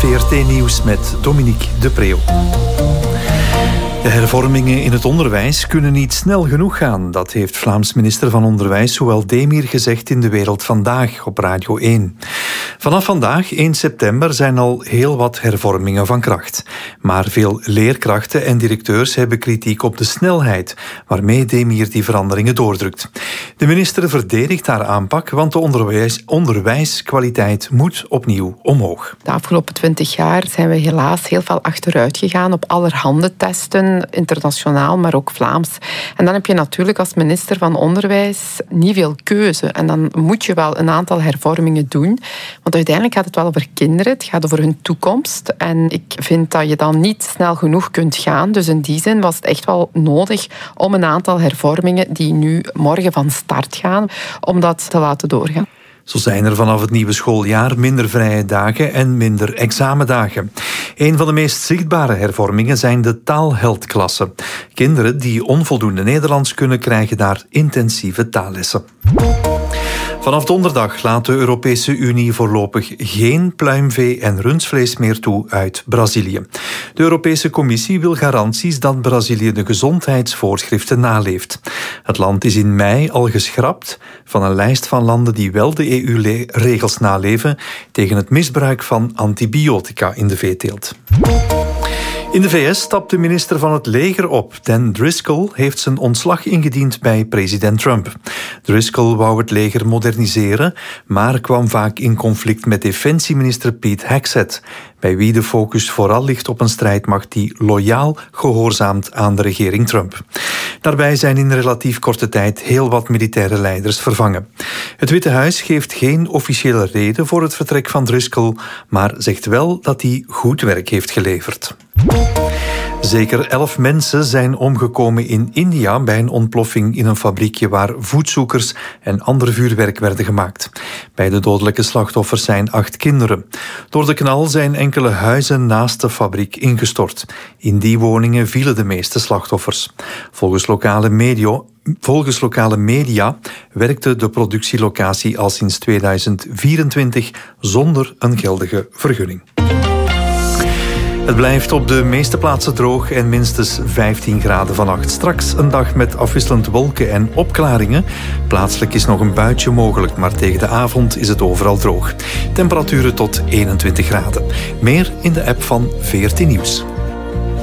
VRT Nieuws met Dominique de Preeuw. De hervormingen in het onderwijs kunnen niet snel genoeg gaan. Dat heeft Vlaams minister van Onderwijs Joël Demir gezegd in De Wereld Vandaag op Radio 1. Vanaf vandaag, 1 september, zijn al heel wat hervormingen van kracht. Maar veel leerkrachten en directeurs hebben kritiek op de snelheid waarmee Demir die veranderingen doordrukt. De minister verdedigt haar aanpak, want de onderwijskwaliteit moet opnieuw omhoog. De afgelopen 20 jaar zijn we helaas heel veel achteruit gegaan op allerhande testen, internationaal, maar ook Vlaams. En dan heb je natuurlijk als minister van Onderwijs niet veel keuze. En dan moet je wel een aantal hervormingen doen. Want uiteindelijk gaat het wel over kinderen. Het gaat over hun toekomst. En ik vind dat je dan niet snel genoeg kunt gaan. Dus in die zin was het echt wel nodig om een aantal hervormingen die nu morgen van start gaan, om dat te laten doorgaan. Zo zijn er vanaf het nieuwe schooljaar minder vrije dagen en minder examendagen. Een van de meest zichtbare hervormingen zijn de taalheldklassen. Kinderen die onvoldoende Nederlands kunnen, krijgen daar intensieve taallessen. Vanaf donderdag laat de Europese Unie voorlopig geen pluimvee en rundvlees meer toe uit Brazilië. De Europese Commissie wil garanties dat Brazilië de gezondheidsvoorschriften naleeft. Het land is in mei al geschrapt van een lijst van landen die wel de EU-regels naleven tegen het misbruik van antibiotica in de veeteelt. In de VS stapt de minister van het leger op. Dan Driscoll heeft zijn ontslag ingediend bij president Trump. Driscoll wou het leger moderniseren, maar kwam vaak in conflict met defensieminister Pete Hegseth, bij wie de focus vooral ligt op een strijdmacht die loyaal gehoorzaamt aan de regering Trump. Daarbij zijn in relatief korte tijd heel wat militaire leiders vervangen. Het Witte Huis geeft geen officiële reden voor het vertrek van Driscoll, maar zegt wel dat hij goed werk heeft geleverd. Zeker 11 mensen zijn omgekomen in India bij een ontploffing in een fabriekje waar voetzoekers en ander vuurwerk werden gemaakt. Bij de dodelijke slachtoffers zijn 8 kinderen. Door de knal zijn enkele huizen naast de fabriek ingestort. In die woningen vielen de meeste slachtoffers. Volgens lokale media werkte de productielocatie al sinds 2024 zonder een geldige vergunning. Het blijft op de meeste plaatsen droog en minstens 15 graden vannacht. Straks een dag met afwisselend wolken en opklaringen. Plaatselijk is nog een buitje mogelijk, maar tegen de avond is het overal droog. Temperaturen tot 21 graden. Meer in de app van VRT Nieuws.